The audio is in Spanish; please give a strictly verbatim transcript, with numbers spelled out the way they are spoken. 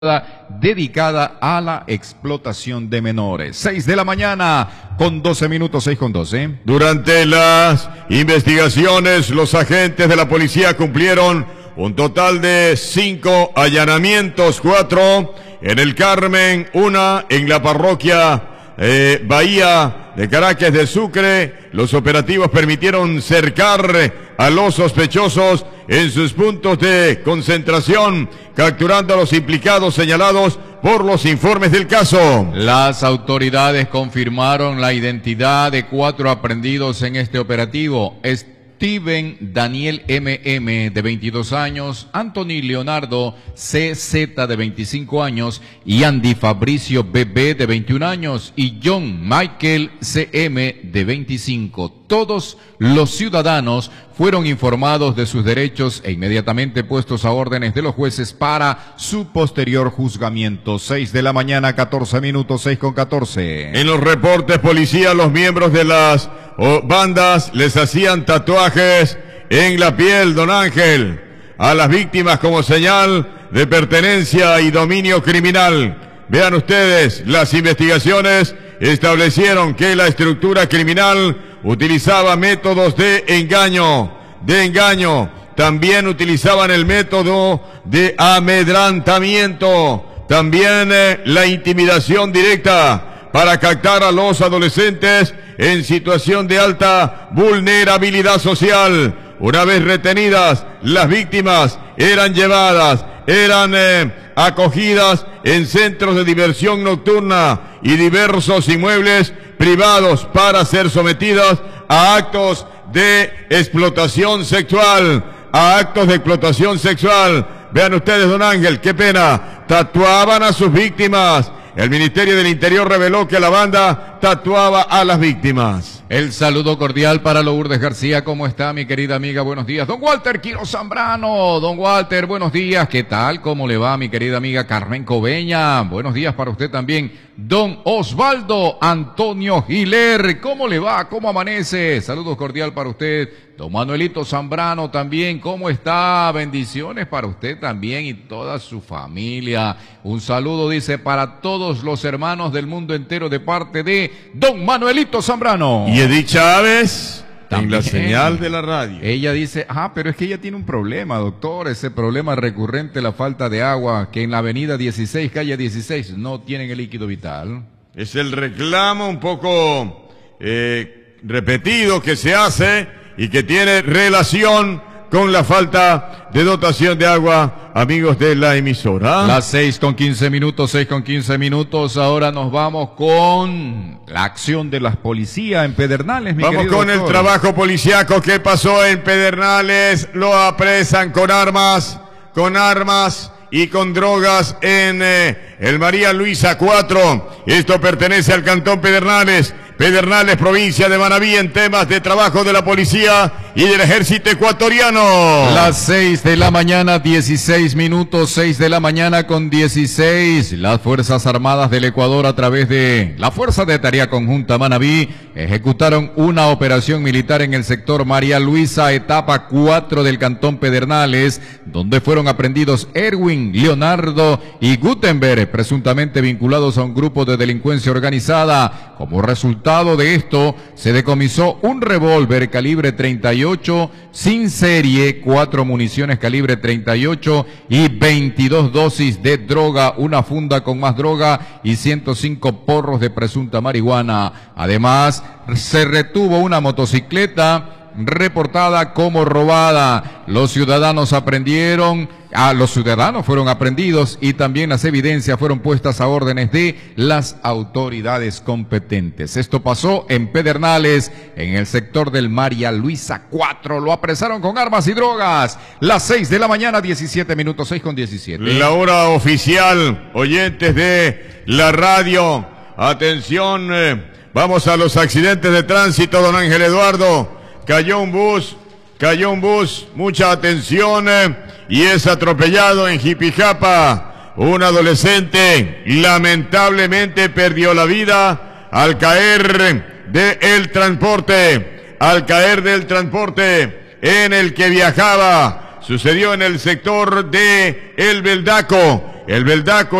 dedicada a la explotación de menores. seis de la mañana con doce minutos, seis con doce. Durante las investigaciones, los agentes de la policía cumplieron un total de cinco allanamientos, cuatro en el Carmen, una en la parroquia eh, Bahía de Caracas de Sucre. Los operativos permitieron cercar a los sospechosos en sus puntos de concentración, capturando a los implicados señalados por los informes del caso. Las autoridades confirmaron la identidad de cuatro aprendidos en este operativo. Steven Daniel M M, de veintidós años, Anthony Leonardo C Z, de veinticinco años, y Andy Fabricio B B, de veintiún años, y John Michael C M, de veinticinco. Todos los ciudadanos fueron informados de sus derechos e inmediatamente puestos a órdenes de los jueces para su posterior juzgamiento. seis de la mañana, catorce minutos, seis con catorce. En los reportes policía, los miembros de las oh, bandas les hacían tatuajes en la piel, don Ángel, a las víctimas como señal de pertenencia y dominio criminal. Vean ustedes, las investigaciones establecieron que la estructura criminal utilizaba métodos de engaño, de engaño. También utilizaban el método de amedrentamiento, también eh, la intimidación directa para captar a los adolescentes en situación de alta vulnerabilidad social. Una vez retenidas, las víctimas eran llevadas, eran eh, acogidas en centros de diversión nocturna y diversos inmuebles privados para ser sometidas a actos de explotación sexual, a actos de explotación sexual. Vean ustedes, don Ángel, qué pena, tatuaban a sus víctimas. El Ministerio del Interior reveló que la banda tatuaba a las víctimas. El saludo cordial para Lourdes García. ¿Cómo está, mi querida amiga? Buenos días. Don Walter Quiro Zambrano. Don Walter, buenos días. ¿Qué tal? ¿Cómo le va, mi querida amiga Carmen Coveña? Buenos días para usted también. Don Osvaldo Antonio Giler. ¿Cómo le va? ¿Cómo amanece? Saludos cordial para usted. Don Manuelito Zambrano también. ¿Cómo está? Bendiciones para usted también y toda su familia. Un saludo, dice, para todos los hermanos del mundo entero de parte de Don Manuelito Zambrano. Y Edith Chávez, también en la señal de la radio. Ella dice, ah, pero es que ella tiene un problema, doctor, ese problema recurrente, la falta de agua, que en la avenida dieciséis, calle dieciséis, no tienen el líquido vital. Es el reclamo un poco eh, repetido que se hace y que tiene relación con la falta de dotación de agua, amigos de la emisora. Las seis con quince minutos, seis con quince minutos, ahora nos vamos con la acción de las policías en Pedernales, mi Vamos querido con doctor. el trabajo policiaco. ¿Qué pasó en Pedernales? Lo apresan con armas, con armas y con drogas en eh, el María Luisa cuatro. Esto pertenece al Cantón Pedernales. Pedernales, provincia de Manabí, en temas de trabajo de la policía y del ejército ecuatoriano. Las seis de la mañana, dieciséis minutos, seis de la mañana con dieciséis. Las Fuerzas Armadas del Ecuador, a través de la Fuerza de Tarea Conjunta Manabí, ejecutaron una operación militar en el sector María Luisa, etapa cuatro del Cantón Pedernales, donde fueron aprendidos Erwin, Leonardo y Gutenberg, presuntamente vinculados a un grupo de delincuencia organizada. Como resultado de esto, se decomisó un revólver calibre treinta y ocho sin serie, cuatro municiones calibre treinta y ocho y veintidós dosis de droga, una funda con más droga y ciento cinco porros de presunta marihuana. Además, se retuvo una motocicleta reportada como robada. Los ciudadanos aprendieron, a los ciudadanos fueron aprendidos y también las evidencias fueron puestas a órdenes de las autoridades competentes. Esto pasó en Pedernales, en el sector del María Luisa cuatro. Lo apresaron con armas y drogas. Las seis de la mañana, diecisiete minutos, seis con diecisiete. La hora oficial, oyentes de la radio. Atención, eh, vamos a los accidentes de tránsito, don Ángel Eduardo. Cayó un bus, cayó un bus, mucha atención, eh, y es atropellado en Jipijapa. Un adolescente lamentablemente perdió la vida al caer del transporte, al caer del transporte en el que viajaba. sucedió en el sector de El Beldaco. El Beldaco